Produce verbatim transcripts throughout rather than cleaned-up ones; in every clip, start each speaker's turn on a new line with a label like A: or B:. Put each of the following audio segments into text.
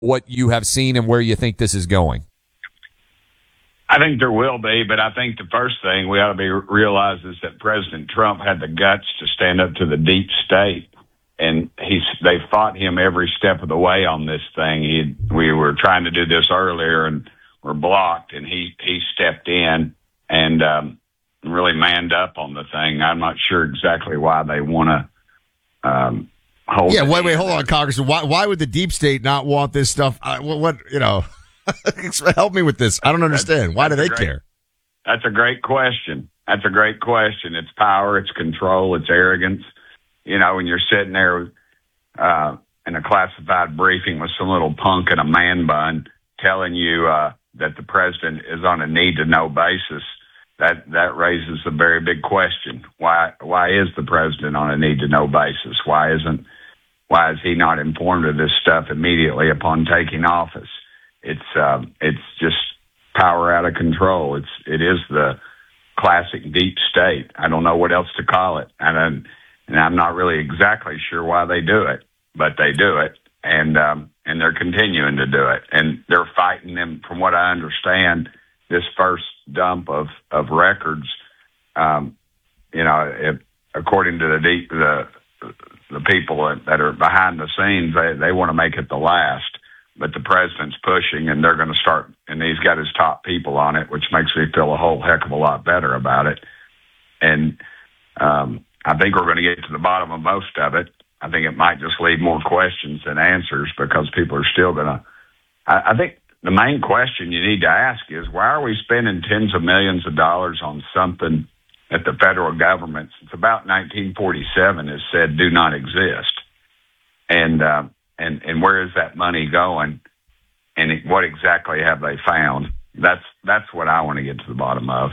A: what you have seen and where you think this is going?
B: I think there will be, but I think the first thing we ought to be realize is that President Trump had the guts to stand up to the deep state, and he's they fought him every step of the way on this thing. He we were trying to do this earlier and were blocked, and he he stepped in and um, really manned up on the thing. I'm not sure exactly why they want to um, hold.
C: Yeah, wait, wait, hold on, Congressman. Why why would the deep state not want this stuff? Uh, what, what you know? Help me with this. I don't understand. Why do they
B: great,
C: care?
B: That's a great question. That's a great question. It's power, it's control, it's arrogance. You know, when you're sitting there uh, in a classified briefing with some little punk in a man bun telling you uh, that the president is on a need-to-know basis, that that raises a very big question. Why why is the president on a need-to-know basis? Why isn't why is he not informed of this stuff immediately upon taking office? It's um, it's just power out of control. It's it is the classic deep state. I don't know what else to call it, and I'm, and I'm not really exactly sure why they do it, but they do it, and um, and they're continuing to do it, and they're fighting them. From what I understand, this first dump of of records, um, you know, if, according to the deep the the people that are behind the scenes, they they want to make it the last. But the president's pushing, and they're going to start, and he's got his top people on it, which makes me feel a whole heck of a lot better about it. And um, I think we're going to get to the bottom of most of it. I think it might just leave more questions than answers because people are still going to. I, I think the main question you need to ask is, why are we spending tens of millions of dollars on something that the federal government, since about nineteen forty-seven, has said do not exist? And, uh, And and where is that money going? And it, what exactly have they found? That's that's what I want to get to the bottom of.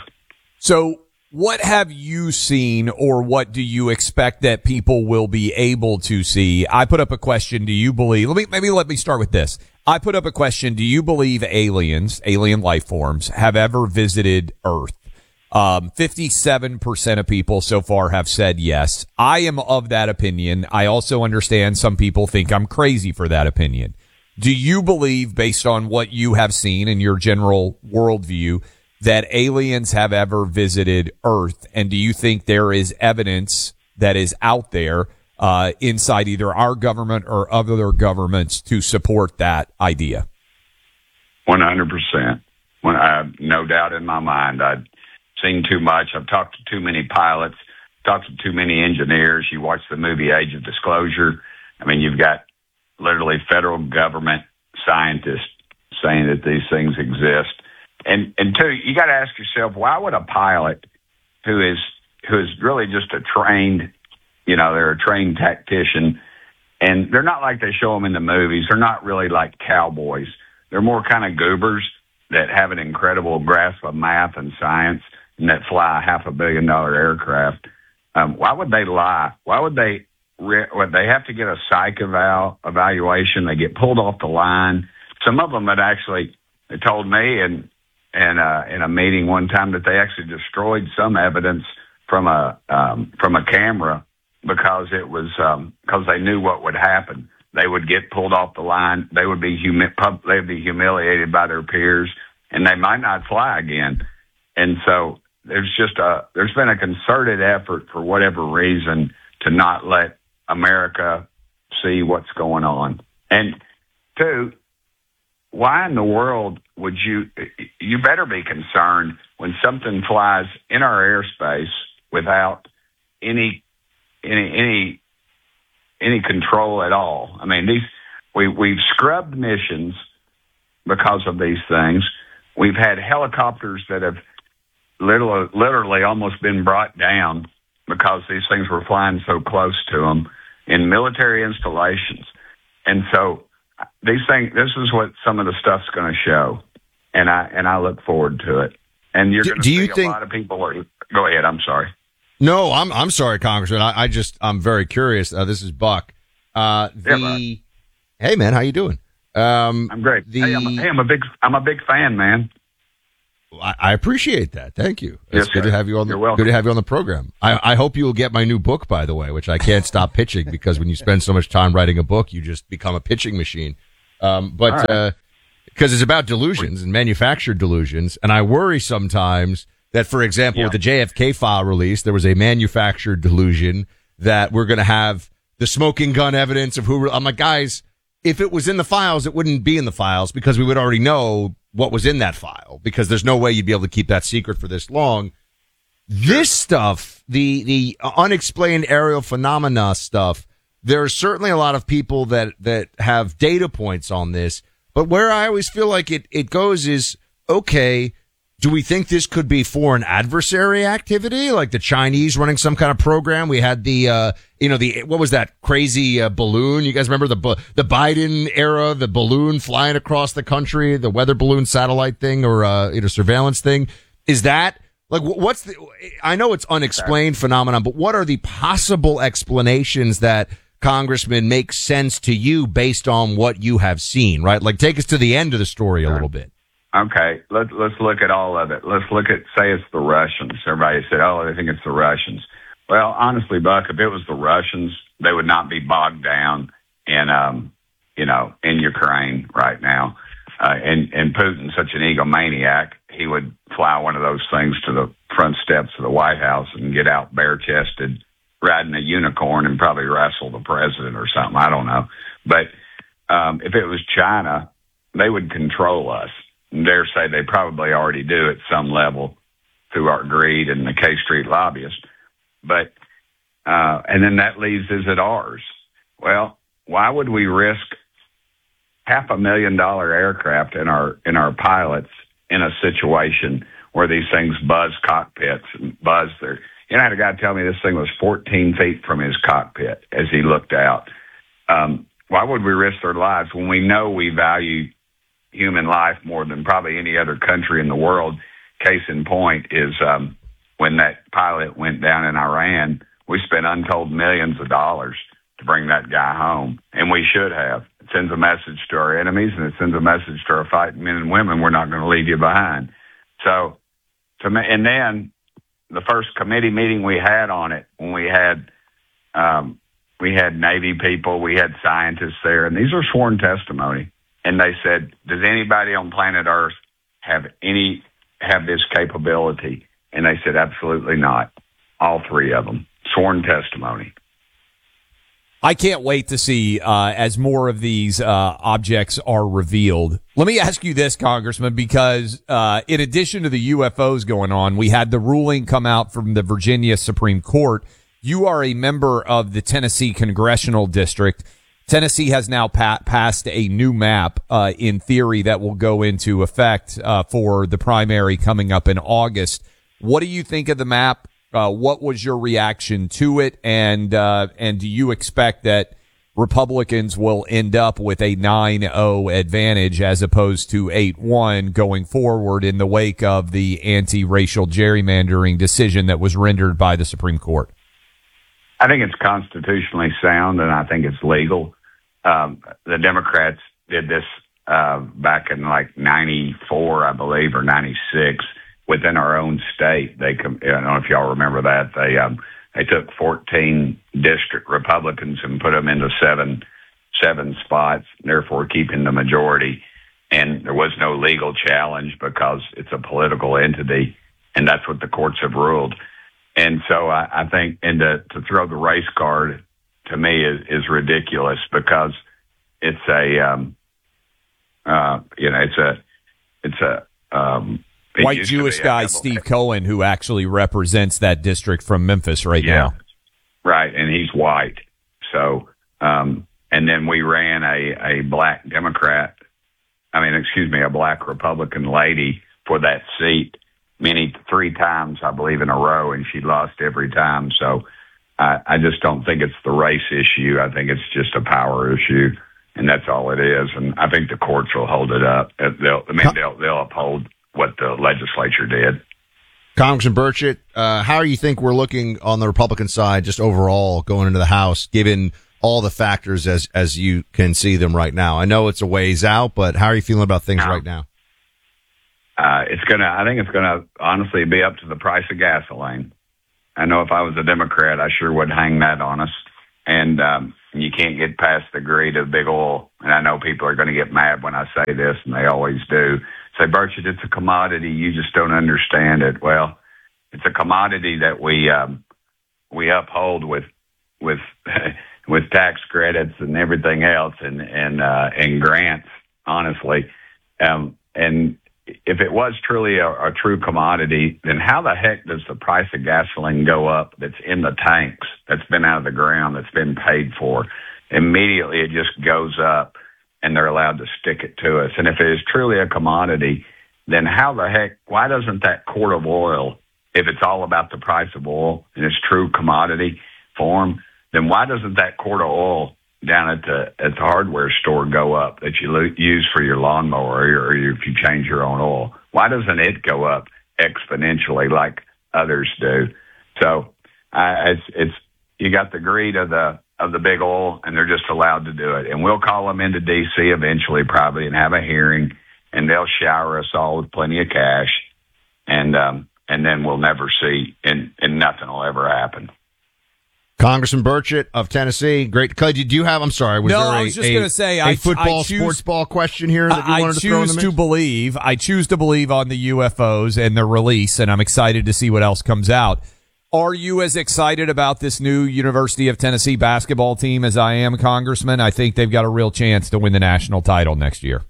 A: So what have you seen, or what do you expect that people will be able to see? I put up a question. Do you believe, let me, maybe let me start with this. I put up a question. Do you believe aliens, alien life forms, have ever visited Earth? Um, fifty-seven percent of people so far have said yes. I am of that opinion. I also understand some people think I'm crazy for that opinion. Do you believe, based on what you have seen in your general worldview, that aliens have ever visited Earth? And do you think there is evidence that is out there uh, inside either our government or other governments to support that idea?
B: one hundred percent. When I have no doubt in my mind. I'd seen too much. I've talked to too many pilots, talked to too many engineers. You watch the movie Age of Disclosure. I mean, you've got literally federal government scientists saying that these things exist. And and two, you got to ask yourself, why would a pilot who is who is really just a trained, you know, they're a trained tactician, and they're not like they show them in the movies. They're not really like cowboys. They're more kind of goobers that have an incredible grasp of math and science, and that fly a half a billion dollar aircraft. Um, why would they lie? Why would they, re- would they have to get a psych eval- evaluation? They get pulled off the line. Some of them had actually, they told me in, in, uh, in a meeting one time that they actually destroyed some evidence from a, um, from a camera because it was, um, because they knew what would happen. They would get pulled off the line. They would be humi- pub- they'd be humiliated by their peers, and they might not fly again. And so there's just a there's been a concerted effort for whatever reason to not let America see what's going on. And two, why in the world would you you better be concerned when something flies in our airspace without any any any any control at all? I mean, these we we've scrubbed missions because of these things. We've had helicopters that have literally, literally almost been brought down because these things were flying so close to them in military installations. And so these things, this is what some of the stuff's going to show. And I, and I look forward to it. And you're going to see a lot of people are, go ahead. I'm sorry.
C: No, I'm, I'm sorry, Congressman. I, I just, I'm very curious. Uh, this is Buck. Uh, the, yeah, hey man, how you doing? Um,
B: I'm great.
C: The,
B: hey, I'm a, hey, I'm a big, I'm a big fan, man.
C: I, I appreciate that. Thank you. It's
B: yes,
C: good
B: sir.
C: to have you on the
B: You're welcome.
C: good to have you on the program. I, I hope you will get my new book, by the way, which I can't stop pitching because when you spend so much time writing a book, you just become a pitching machine. Um, but
B: right.
C: uh, because it's about delusions and manufactured delusions, and I worry sometimes that, for example,
B: yeah.
C: with the J F K file release, there was a manufactured delusion that we're going to have the smoking gun evidence of who. I'm like, guys, if it was in the files, it wouldn't be in the files because we would already know what was in that file, because there's no way you'd be able to keep that secret for this long. This stuff, the the unexplained aerial phenomena stuff, there are certainly a lot of people that, that have data points on this, but where I always feel like it, it goes is, okay, do we think this could be foreign adversary activity, like the Chinese running some kind of program? We had the, uh, you know, the, what was that crazy uh, balloon? You guys remember the the Biden era, the balloon flying across the country, the weather balloon satellite thing, or uh, you know, surveillance thing? Is that like what's the? I know it's unexplained phenomenon, but what are the possible explanations that Congressman make sense to you based on what you have seen? Right, like take us to the end of the story a little bit.
B: Okay, let's let's look at all of it. Let's look at, say it's the Russians. Everybody said, oh, they think it's the Russians. Well, honestly, Buck, if it was the Russians, they would not be bogged down in, um, you know, in Ukraine right now. Uh, and, and Putin's such an egomaniac, he would fly one of those things to the front steps of the White House and get out bare-chested, riding a unicorn, and probably wrestle the president or something. I don't know. But um, if it was China, they would control us. Dare say they probably already do at some level through our greed and the K Street lobbyists. But, uh, and then that leaves, is it ours? Well, why would we risk half a million dollar aircraft in our, in our pilots in a situation where these things buzz cockpits and buzz their, you know, I had a guy tell me this thing was fourteen feet from his cockpit as he looked out. Um, why would we risk their lives when we know we value human life more than probably any other country in the world? Case in point is um, when that pilot went down in Iran, we spent untold millions of dollars to bring that guy home, and we should have. It sends a message to our enemies, and it sends a message to our fighting men and women, we're not going to leave you behind. So, to me, and then the first committee meeting we had on it, when we had um, we had Navy people, we had scientists there, and these are sworn testimony. And they said, does anybody on planet Earth have any, have this capability? And they said, absolutely not. All three of them. Sworn testimony.
A: I can't wait to see uh, as more of these uh, objects are revealed. Let me ask you this, Congressman, because uh, in addition to the U F Os going on, we had the ruling come out from the Virginia Supreme Court. You are a member of the Tennessee Congressional District. Tennessee has now pa- passed a new map, uh, in theory, that will go into effect uh, for the primary coming up in August. What do you think of the map? Uh, what was your reaction to it? And uh, and do you expect that Republicans will end up with a nine oh advantage as opposed to eight one going forward in the wake of the anti-racial gerrymandering decision that was rendered by the Supreme Court?
B: I think it's constitutionally sound, and I think it's legal. Um, the Democrats did this uh, back in like ninety-four, I believe, or ninety-six, within our own state. They, com- I don't know if y'all remember that. They um, they took fourteen district Republicans and put them into seven seven spots, therefore keeping the majority. And there was no legal challenge because it's a political entity, and that's what the courts have ruled. And so I, I think, and to, to throw the race card to me is, is ridiculous because it's a, um, uh, you know, it's a, it's a, um, it
A: white Jewish guy, Steve Cohen, who actually represents that district from Memphis right
B: yeah,
A: now.
B: Right. And he's white. So, um, and then we ran a, a black Democrat, I mean, excuse me, a black Republican lady for that seat many, three times, I believe, in a row, and she lost every time. So, I, I just don't think it's the race issue. I think it's just a power issue, and that's all it is. And I think the courts will hold it up. They'll, I mean, they'll, they'll uphold what the legislature did.
C: Congressman Burchett, uh, how do you think we're looking on the Republican side, just overall going into the House, given all the factors as as you can see them right now? I know it's a ways out, but how are you feeling about things
B: now,
C: right now?
B: Uh, it's gonna. I think it's gonna honestly be up to the price of gasoline. I know if I was a Democrat, I sure would hang that on us. And um, and you can't get past the greed of big oil. And I know people are going to get mad when I say this, and they always do. Say, Burchett, it's a commodity. You just don't understand it. Well, it's a commodity that we um, we uphold with with with tax credits and everything else, and and uh, and grants. Honestly, um, and if it was truly a, a true commodity, then how the heck does the price of gasoline go up that's in the tanks, that's been out of the ground, that's been paid for? Immediately it just goes up, and they're allowed to stick it to us. And if it is truly a commodity, then how the heck, why doesn't that quart of oil, if it's all about the price of oil in its true commodity form, then why doesn't that quart of oil down at the at the hardware store go up that you lo- use for your lawnmower, or, or if you change your own oil? Why doesn't it go up exponentially like others do? So I, it's it's you got the greed of the of the big oil, and they're just allowed to do it. And we'll call them into D C eventually, probably, and have a hearing, and they'll shower us all with plenty of cash, and um, and then we'll never see, and and nothing will ever happen.
C: Congressman Burchett of Tennessee, great. Do you have? I'm sorry. Was
A: no,
C: there a,
A: I was just
C: a,
A: going to say
C: a
A: I,
C: football,
A: I choose,
C: sports ball question here that you
A: I
C: wanted to throw in the
A: choose
C: mix?
A: to believe. I choose to believe on the U F Os and their release, and I'm excited to see what else comes out. Are you as excited about this new University of Tennessee basketball team as I am, Congressman? I think they've got a real chance to win the national title next year.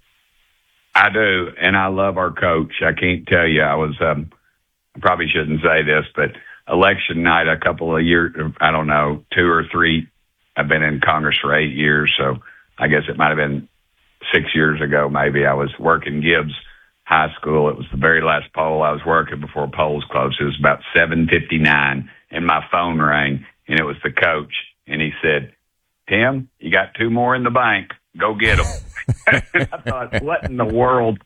B: I do, and I love our coach. I can't tell you. I was. Um, I probably shouldn't say this, but election night a couple of years, I don't know, two or three. I've been in Congress for eight years, so I guess it might have been six years ago maybe. I was working Gibbs High School. It was the very last poll I was working before polls closed. It was about seven fifty-nine, and my phone rang, and it was the coach, and he said, Tim, you got two more in the bank. Go get them. I thought, what in the world?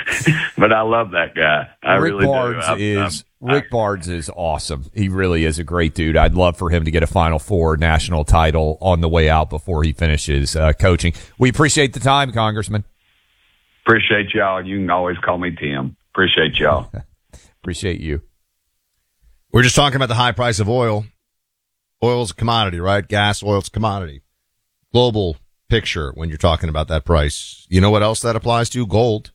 B: But I love that guy. I
A: Rick
B: really
A: Barnes
B: do. I'm,
A: is
B: I'm,
A: Rick Barnes is awesome. He really is a great dude. I'd love for him to get a Final Four national title on the way out before he finishes uh, coaching. We appreciate the time, Congressman.
B: Appreciate y'all. You can always call me Tim. Appreciate y'all.
A: Appreciate you.
C: We're just talking about the high price of oil. Oil's a commodity, right? Gas, oil's a commodity. Global picture when you're talking about that price. You know what else that applies to? Gold.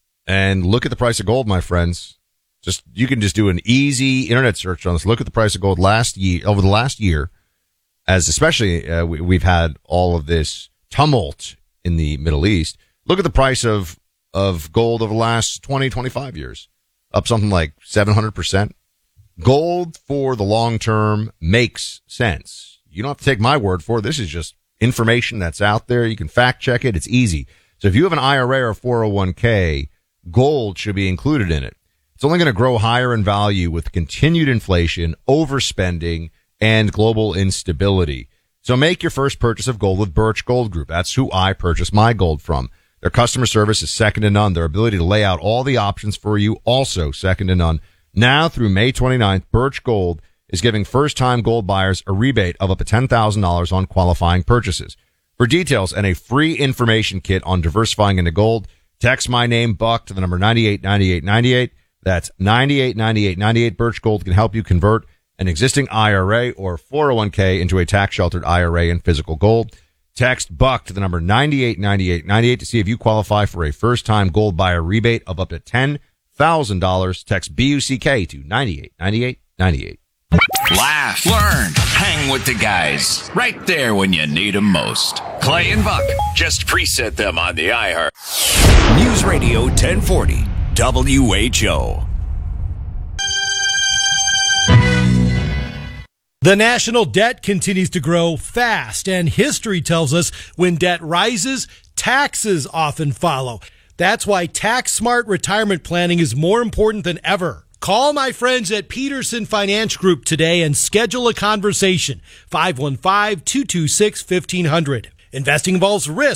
C: And look at the price of gold, my friends. Just, you can just do an easy internet search on this. Look at the price of gold last year, over the last year, as especially uh, we, we've had all of this tumult in the Middle East. Look at the price of, of gold over the last twenty, twenty-five years. Up something like seven hundred percent. Gold for the long term makes sense. You don't have to take my word for it. This is just information that's out there. You can fact check it. It's easy. So if you have an I R A or a four oh one k, gold should be included in it. It's only going to grow higher in value with continued inflation, overspending, and global instability. So make your first purchase of gold with Birch Gold Group. That's who I purchase my gold from. Their customer service is second to none. Their ability to lay out all the options for you, also second to none. Now through May twenty-ninth, Birch Gold is giving first-time gold buyers a rebate of up to ten thousand dollars on qualifying purchases. For details and a free information kit on diversifying into gold, text my name, Buck, to the number ninety-eight ninety-eight ninety-eight. That's ninety-eight ninety-eight ninety-eight. Birch Gold can help you convert an existing I R A or four oh one k into a tax-sheltered I R A in physical gold. Text Buck to the number ninety-eight ninety-eight ninety-eight to see if you qualify for a first-time gold buyer rebate of up to ten thousand dollars. Text B U C K to ninety-eight ninety-eight ninety-eight.
D: Laugh, learn, hang with the guys. Right there when you need them most. Clay and Buck, just preset them on the iHeart. News Radio ten forty, W H O.
E: The national debt continues to grow fast, and history tells us when debt rises, taxes often follow. That's why tax-smart retirement planning is more important than ever. Call my friends at Peterson Finance Group today and schedule a conversation. five one five, two two six, one five zero zero. Investing involves risk.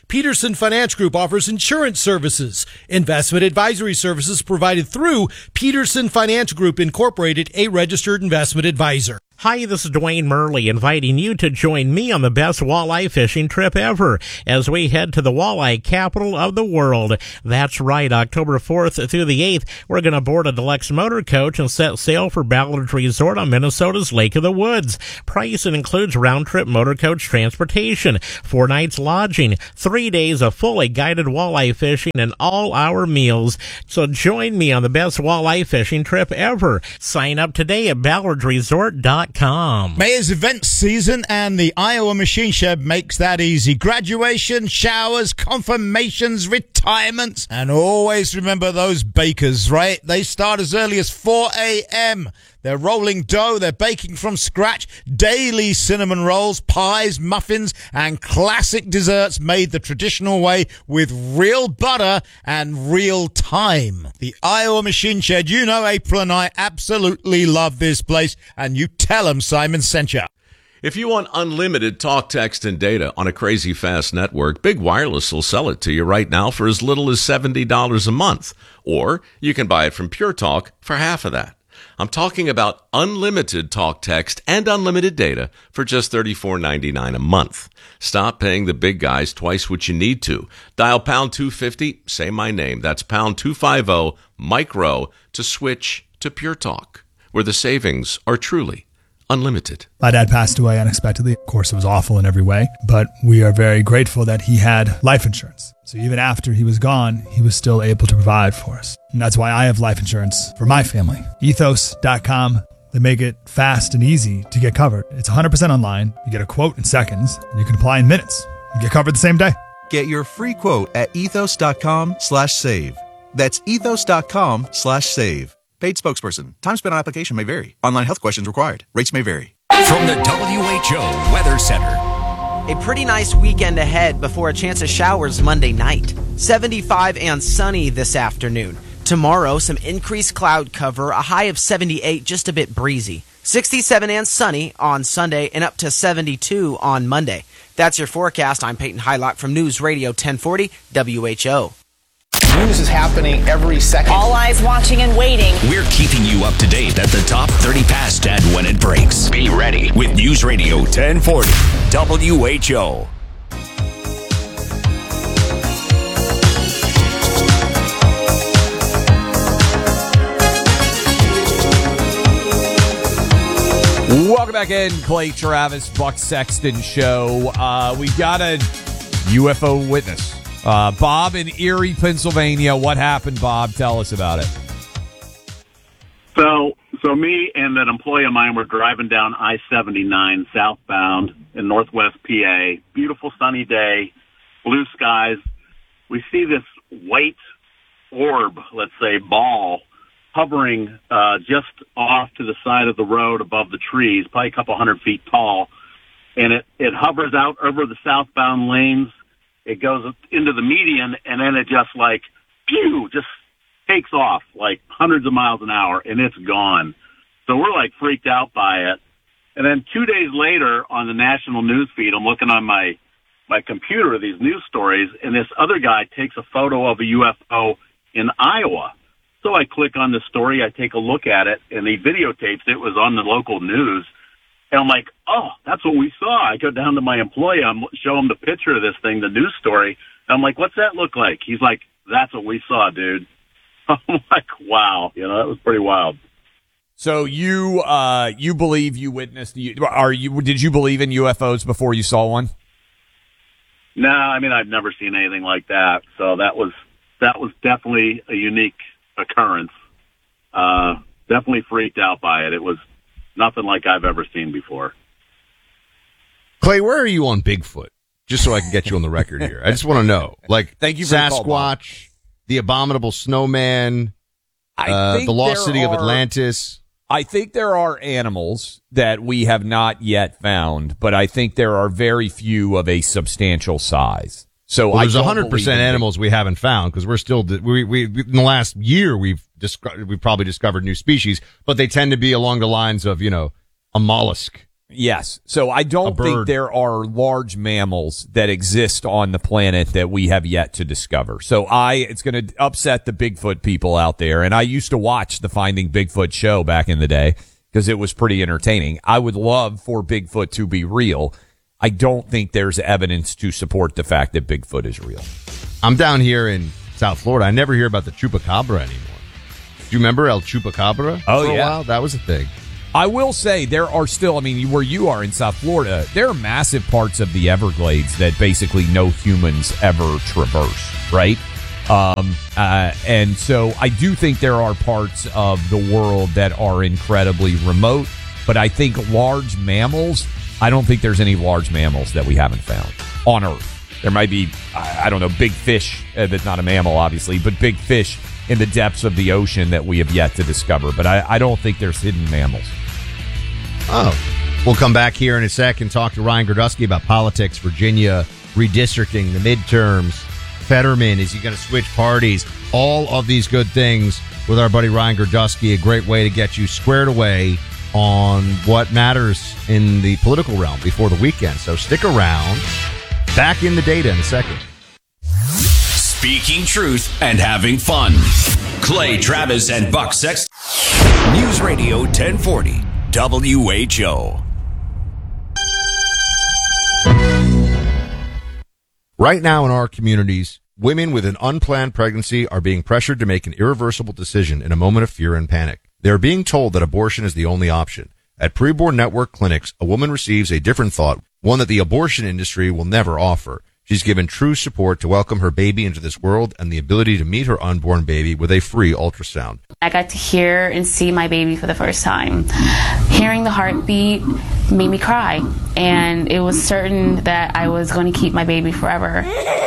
E: Peterson Finance Group offers insurance services, investment advisory services provided through Peterson Finance Group Incorporated, a registered investment advisor.
F: Hi, this is Dwayne Murley inviting you to join me on the best walleye fishing trip ever as we head to the walleye capital of the world. That's right, October fourth through the eighth, we're going to board a deluxe motor coach and set sail for Ballard Resort on Minnesota's Lake of the Woods. Price, it includes round-trip motor coach transportation, four nights lodging, three days of fully guided walleye fishing, and all-hour meals. So join me on the best walleye fishing trip ever. Sign up today at ballard resort dot com.
G: May is event season, and the Iowa Machine Shed makes that easy. Graduation, showers, confirmations, retirements, and always remember those bakers, right? They start as early as four a.m. They're rolling dough, they're baking from scratch, daily cinnamon rolls, pies, muffins, and classic desserts made the traditional way with real butter and real time. The Iowa Machine Shed, you know April and I absolutely love this place, and you tell them Simon sent you.
H: If you want unlimited talk, text, and data on a crazy fast network, Big Wireless will sell it to you right now for as little as seventy dollars a month. Or you can buy it from Pure Talk for half of that. I'm talking about unlimited talk, text, and unlimited data for just thirty-four ninety-nine a month. Stop paying the big guys twice what you need to. Dial pound two fifty, say my name. That's pound two fifty, micro, to switch to Pure Talk, where the savings are truly unlimited.
I: My dad passed away unexpectedly. Of course, it was awful in every way, but we are very grateful that he had life insurance. So even after he was gone, he was still able to provide for us. And that's why I have life insurance for my family. ethos dot com. They make it fast and easy to get covered. It's one hundred percent online. You get a quote in seconds, and you can apply in minutes. You get covered the same day.
J: Get your free quote at ethos dot com slash save. That's ethos dot com slash save. Paid spokesperson. Time spent on application may vary. Online health questions required. Rates may vary.
D: From the W H O Weather Center.
K: A pretty nice weekend ahead before a chance of showers Monday night. seventy-five and sunny this afternoon. Tomorrow, some increased cloud cover, a high of seventy-eight, just a bit breezy. sixty-seven and sunny on Sunday and up to seventy-two on Monday. That's your forecast. I'm Peyton Hylock from News Radio ten forty W H O.
L: News is happening every second.
M: All eyes watching and waiting.
D: We're keeping you up to date at the top thirty past and when it breaks. Be ready with News Radio ten forty W H O.
A: Welcome back in, Clay Travis, Buck Sexton Show. Uh, we got a U F O witness. Uh, Bob in Erie, Pennsylvania. What happened, Bob? Tell us about it.
N: So, so me and an employee of mine were driving down I seventy-nine southbound in northwest P A. Beautiful sunny day, blue skies. We see this white orb, let's say ball, hovering uh, just off to the side of the road above the trees, probably a couple hundred feet tall. And it, it hovers out over the southbound lanes. It goes into the median, and then it just like, pew, just takes off like hundreds of miles an hour, and it's gone. So we're like freaked out by it. And then two days later on the national news feed, I'm looking on my, my computer, these news stories, and this other guy takes a photo of a U F O in Iowa. So I click on the story, I take a look at it, and he videotapes it. It was on the local news. And I'm like, oh, that's what we saw. I go down to my employee, I'm show him the picture of this thing, the news story. And I'm like, what's that look like? He's like, that's what we saw, dude. I'm like, wow, you know, that was pretty wild.
A: So you uh, you believe you witnessed? Are you? Did you believe in U F Os before you saw one?
N: No, I mean I've never seen anything like that. So that was that was definitely a unique occurrence. Uh, definitely freaked out by it. It was nothing like I've ever seen before.
C: Clay, where are you on Bigfoot? Just so I can get you on the record here. I just want to know. Like,
A: thank you for
C: Sasquatch,
A: the, call,
C: the Abominable Snowman,
A: I
C: uh,
A: think
C: the Lost City
A: are,
C: of Atlantis.
A: I think there are animals that we have not yet found, but I think there are very few of a substantial size. So
C: well,
A: I
C: there's one hundred percent animals we haven't found because we're still we we in the last year we've discovered we've probably discovered new species, but they tend to be along the lines of, you know, a mollusk
A: Yes. So I don't think there are large mammals that exist on the planet that we have yet to discover. So I, it's going to upset the Bigfoot people out there. And I used to watch the Finding Bigfoot show back in the day because it was pretty entertaining. I would love for Bigfoot to be real. I don't think there's evidence to support the fact that Bigfoot is real.
C: I'm down here in South Florida. I never hear about the Chupacabra anymore. Do you remember El Chupacabra?
A: Oh,
C: for a
A: yeah.
C: while? That was a thing.
A: I will say there are still, I mean, where you are in South Florida, there are massive parts of the Everglades that basically no humans ever traverse, right? Um, uh, and so I do think there are parts of the world that are incredibly remote, but I think large mammals, I don't think there's any large mammals that we haven't found on Earth. There might be, I don't know, big fish, uh, that's not a mammal, obviously, but big fish in the depths of the ocean that we have yet to discover. But I, I don't think there's hidden mammals.
C: Oh. We'll come back here in a sec and talk to Ryan Gerdusky about politics, Virginia, redistricting, the midterms, Fetterman, is he going to switch parties? All of these good things with our buddy Ryan Gerdusky, a great way to get you squared away on what matters in the political realm before the weekend. So stick around. Back in the data in a second.
D: Speaking truth and having fun. Clay Travis and Buck Sex. News Radio ten forty. W H O.
C: Right now in our communities, women with an unplanned pregnancy are being pressured to make an irreversible decision in a moment of fear and panic. They are being told that abortion is the only option. At Preborn Network Clinics, a woman receives a different thought, one that the abortion industry will never offer. She's given true support to welcome her baby into this world and the ability to meet her unborn baby with a free ultrasound.
M: I got to hear and see my baby for the first time. Hearing the heartbeat made me cry, and it was certain that I was going to keep my baby forever.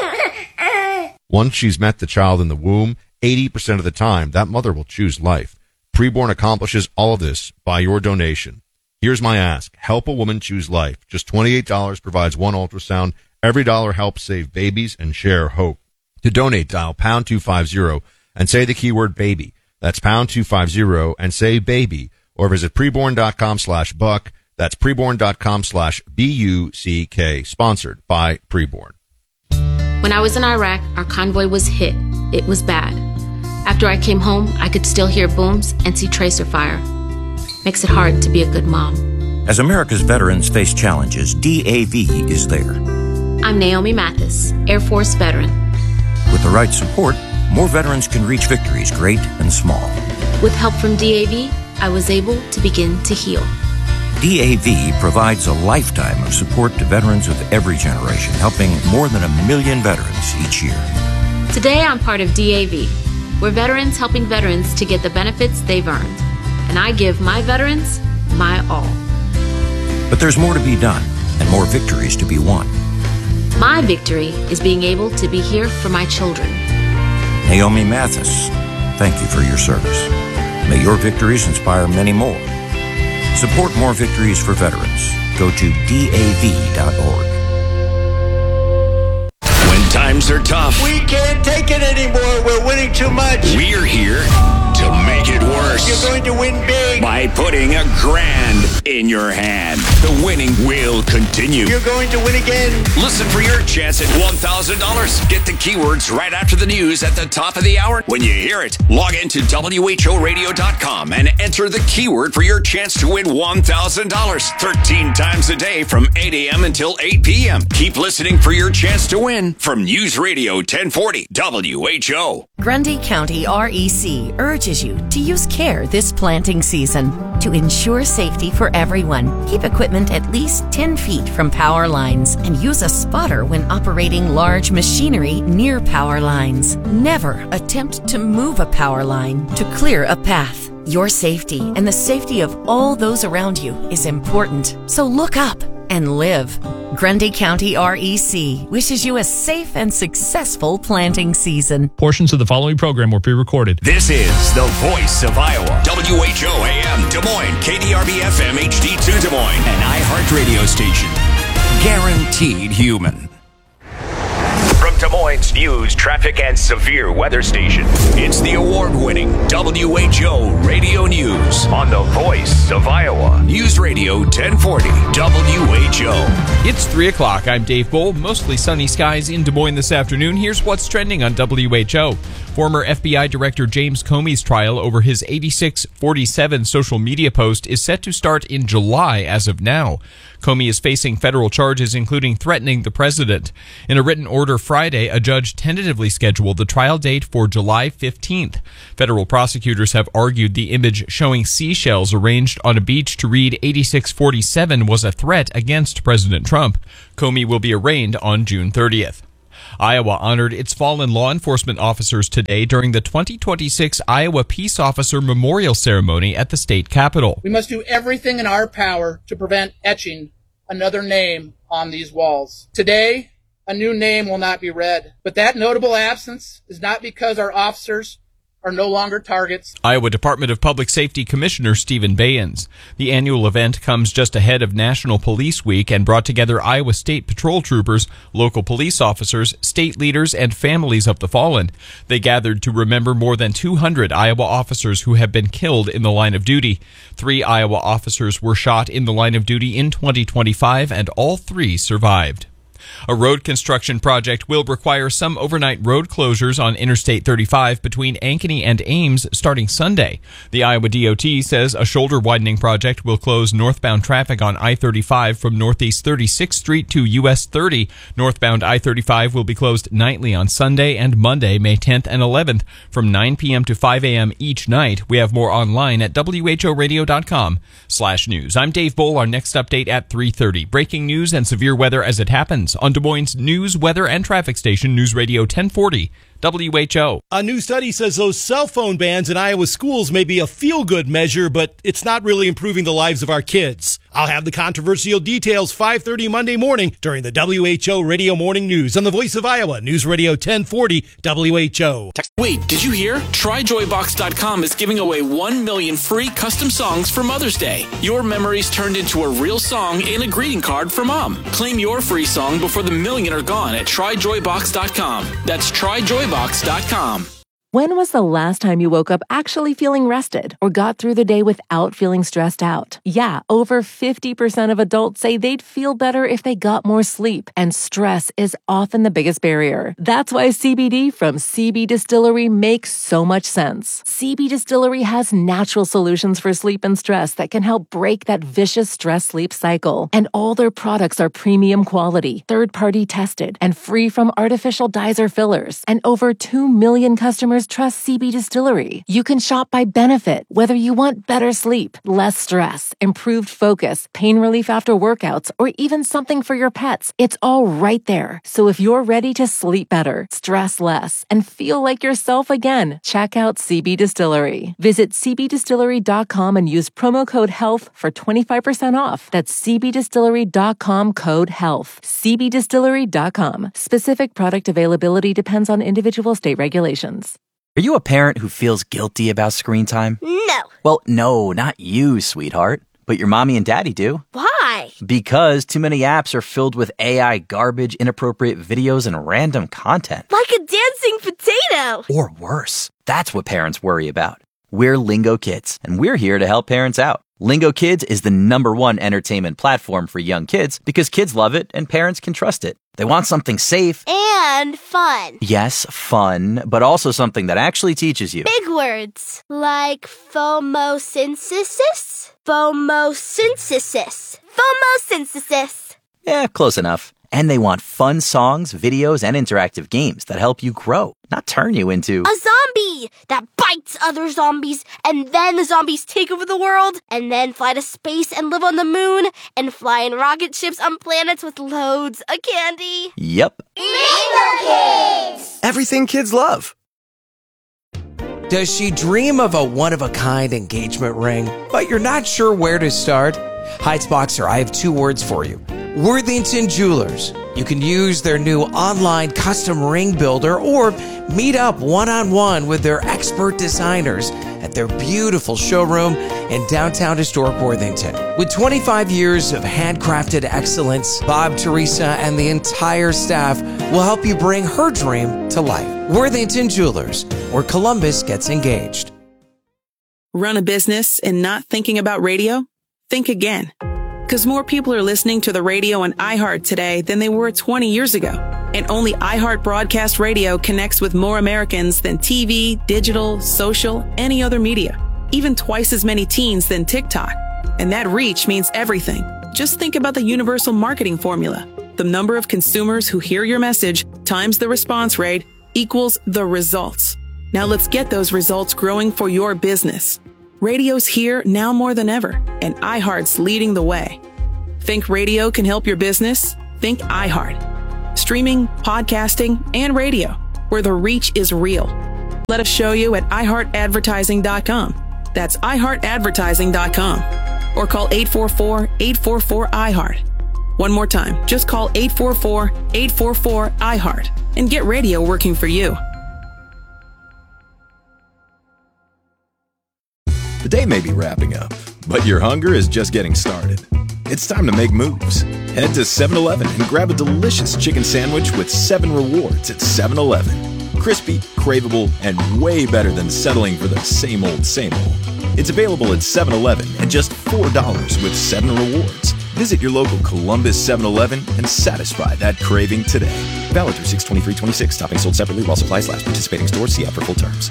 C: Once she's met the child in the womb, eighty percent of the time, that mother will choose life. Preborn accomplishes all of this by your donation. Here's my ask. Help a woman choose life. Just twenty-eight dollars provides one ultrasound. Every dollar helps save babies and share hope. To donate, dial pound two fifty and say the keyword baby. That's pound two fifty and say baby, or visit preborn.com slash buck. That's preborn.com slash B U C K. Sponsored by Preborn.
O: When I was in Iraq, our convoy was hit. It was bad. After I came home, I could still hear booms and see tracer fire. Makes it hard to be a good mom.
P: As America's veterans face challenges, D A V is there.
O: I'm Naomi Mathis, Air Force veteran.
P: With the right support, more veterans can reach victories, great and small.
O: With help from D A V, I was able to begin to heal.
P: D A V provides a lifetime of support to veterans of every generation, helping more than a million veterans each year.
O: Today, I'm part of D A V. We're veterans helping veterans to get the benefits they've earned. And I give my veterans my all.
P: But there's more to be done and more victories to be won.
O: My victory is being able to be here for my children.
P: Naomi Mathis, thank you for your service. May your victories inspire many more. Support more victories for veterans. Go to D A V dot org.
D: When times are tough,
Q: We can't take it anymore. We're winning too much.
D: we're here to make it worse.
Q: You're going to win big.
D: By putting a grand in your hand. The winning will continue.
Q: You're going to win again.
D: Listen for your chance at one thousand dollars. Get the keywords right after the news at the top of the hour. When you hear it, log into W H O radio dot com and enter the keyword for your chance to win one thousand dollars. thirteen times a day from eight a.m. until eight p.m. Keep listening for your chance to win from News Radio ten forty W H O.
R: Grundy County R E C urges you to use care this planting season to ensure safety for everyone. Keep equipment at least ten feet from power lines and use a spotter when operating large machinery near power lines. Never attempt to move a power line to clear a path. Your safety and the safety of all those around you is important. So look up and live. Grundy County R E C wishes you a safe and successful planting season.
S: Portions of the following program were pre-recorded.
D: This is the voice of Iowa. W H O A M Des Moines, K D R B F M H D two Des Moines, an iHeart radio station. Guaranteed human. From Des Moines Moines news, traffic, and severe weather station. It's the award-winning W H O Radio News on the voice of Iowa. News Radio ten forty W H O.
T: It's three o'clock. I'm Dave Bull. Mostly sunny skies in Des Moines this afternoon. Here's what's trending on W H O. Former F B I Director James Comey's trial over his eighty-six forty-seven social media post is set to start in July as of now. Comey is facing federal charges, including threatening the president. In a written order Friday, a judge tentatively scheduled the trial date for July fifteenth. Federal prosecutors have argued the image showing seashells arranged on a beach to read eighty-six forty-seven was a threat against President Trump. Comey will be arraigned on June thirtieth. Iowa honored its fallen law enforcement officers today during the twenty twenty-six Iowa Peace Officer Memorial Ceremony at the state capitol.
U: We must do everything in our power to prevent etching another name on these walls. Today, a new name will not be read, but that notable absence is not because our officers are no longer targets.
T: Iowa Department of Public Safety Commissioner Stephen Bayens. The annual event comes just ahead of National Police Week and brought together Iowa State Patrol troopers, local police officers, state leaders, and families of the fallen. They gathered to remember more than two hundred Iowa officers who have been killed in the line of duty. Three Iowa officers were shot in the line of duty in twenty twenty-five, and all three survived. A road construction project will require some overnight road closures on Interstate thirty-five between Ankeny and Ames starting Sunday. The Iowa D O T says a shoulder widening project will close northbound traffic on I thirty-five from Northeast thirty-sixth Street to U S thirty. Northbound I thirty-five will be closed nightly on Sunday and Monday, May tenth and eleventh from nine p.m. to five a.m. each night. We have more online at W H O radio dot com slash news. I'm Dave Bull. Our next update at three thirty. Breaking news and severe weather as it happens on Des Moines news, weather, and traffic station, News Radio ten forty W H O.
E: A new study says those cell phone bans in Iowa schools may be a feel-good measure, but it's not really improving the lives of our kids. I'll have the controversial details five thirty Monday morning during the W H O Radio Morning News on the Voice of Iowa, News Radio ten forty W H O.
V: Wait, did you hear? Try Joy Box dot com is giving away one million free custom songs for Mother's Day. Your memories turned into a real song and a greeting card for Mom. Claim your free song before the million are gone at Try Joy Box dot com. That's Try Joy Box dot com.
W: When was the last time you woke up actually feeling rested or got through the day without feeling stressed out? Yeah, over fifty percent of adults say they'd feel better if they got more sleep, and stress is often the biggest barrier. That's why C B D from C B Distillery makes so much sense. C B Distillery has natural solutions for sleep and stress that can help break that vicious stress-sleep cycle. And all their products are premium quality, third-party tested, and free from artificial dyes or fillers. And over two million customers trust C B Distillery. You can shop by benefit, whether you want better sleep, less stress, improved focus, pain relief after workouts, or even something for your pets. It's all right there. So if you're ready to sleep better, stress less, and feel like yourself again, check out C B Distillery. Visit C B distillery dot com and use promo code HEALTH for twenty-five percent off. That's C B distillery dot com code HEALTH. C B distillery dot com. Specific product availability depends on individual state regulations.
X: Are you a parent who feels guilty about screen time?
Y: No.
X: Well, no, not you, sweetheart. But your mommy and daddy do.
Y: Why?
X: Because too many apps are filled with A I garbage, inappropriate videos, and random content.
Y: Like a dancing potato.
X: Or worse. That's what parents worry about. We're Lingo Kids, and we're here to help parents out. Lingo Kids is the number one entertainment platform for young kids because kids love it and parents can trust it. They want something safe.
Y: And fun.
X: Yes, fun, but also something that actually teaches you.
Y: Big words. Like phomosynthesis? Phomosynthesis. Phomosynthesis.
X: Yeah, close enough. And they want fun songs, videos, and interactive games that help you grow, not turn you into
Y: a zombie that bites other zombies, and then the zombies take over the world, and then fly to space and live on the moon, and fly in rocket ships on planets with loads of candy.
X: Yep.
Y: Lingo Kids!
Z: Everything kids love. Does she dream of a one-of-a-kind engagement ring, but you're not sure where to start? Heightsboxer, I have two words for you. Worthington Jewelers. You can use their new online custom ring builder or meet up one-on-one with their expert designers at their beautiful showroom in downtown historic Worthington. With twenty-five years of handcrafted excellence, Bob, Teresa, and the entire staff will help you bring her dream to life. Worthington Jewelers, where Columbus gets engaged.
B: Run a business and not thinking about radio? Think again. Because more people are listening to the radio on iHeart today than they were twenty years ago. And only iHeart Broadcast Radio connects with more Americans than T V, digital, social, any other media. Even twice as many teens than TikTok. And that reach means everything. Just think about the universal marketing formula. The number of consumers who hear your message times the response rate equals the results. Now let's get those results growing for your business. Radio's here now more than ever, and iHeart's leading the way. Think radio can help your business? Think iHeart. Streaming, podcasting, and radio, where the reach is real. Let us show you at i heart advertising dot com. That's i heart advertising dot com. Or call eight four four, eight four four, I heart. One more time, just call eight four four, eight four four, I heart and get radio working for you.
F: The day may be wrapping up, but your hunger is just getting started. It's time to make moves. Head to seven eleven and grab a delicious chicken sandwich with seven rewards at seven eleven. Crispy, craveable, and way better than settling for the same old, same old. It's available at seven eleven at just four dollars with seven rewards. Visit your local Columbus seven eleven and satisfy that craving today. Valid through six twenty-three twenty-six. Topping sold separately while supplies last. Participating stores. See app for full terms.